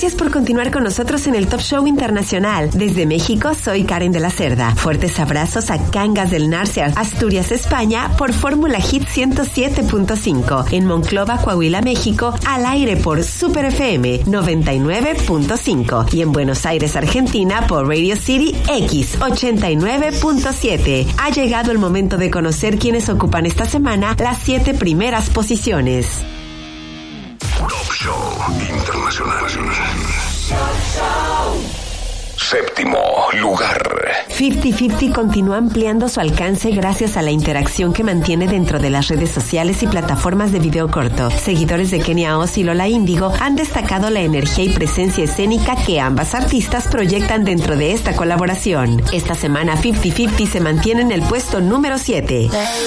Gracias por continuar con nosotros en el Top Show Internacional. Desde México, soy Karen de la Cerda. Fuertes abrazos a Cangas del Narcia, Asturias, España, por Fórmula Hit 107.5. En Monclova, Coahuila, México, al aire por Super FM 99.5. Y en Buenos Aires, Argentina, por Radio City X 89.7. Ha llegado el momento de conocer quiénes ocupan esta semana las 7 primeras posiciones. Top Show Internacional. Séptimo lugar. 50-50 continúa ampliando su alcance gracias a la interacción que mantiene dentro de las redes sociales y plataformas de video corto. Seguidores de Kenia Oz y Lola Índigo han destacado la energía y presencia escénica que ambas artistas proyectan dentro de esta colaboración. Esta semana 50-50 se mantiene en el puesto número 7.